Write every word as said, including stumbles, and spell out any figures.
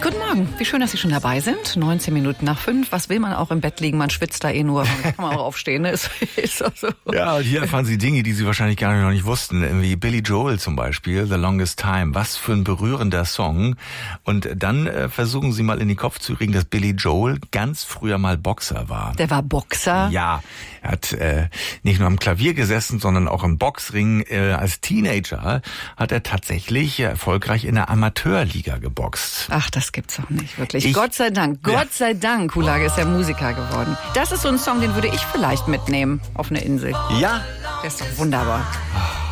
Guten Morgen, wie schön, dass Sie schon dabei sind. neunzehn Minuten nach fünf. Was will man auch im Bett liegen? Man schwitzt da eh nur. Man kann man auch aufstehen, ne? Ist, ist auch so. Ja, und hier erfahren Sie Dinge, die Sie wahrscheinlich gar noch nicht wussten. Wie Billy Joel zum Beispiel, The Longest Time. Was für ein berührender Song. Und dann äh, versuchen Sie mal in den Kopf zu kriegen, dass Billy Joel ganz früher mal Boxer war. Der war Boxer? Ja, er hat äh, nicht nur am Klavier gesessen, sondern auch im Boxring. Äh, als Teenager hat er tatsächlich erfolgreich in der Amateurliga geboxt. Ach, das gibt's auch nicht, wirklich. Ich, Gott sei Dank, Gott ja. sei Dank, Kulage ist ja Musiker geworden. Das ist so ein Song, den würde ich vielleicht mitnehmen auf eine Insel. Ja. Der ist doch wunderbar.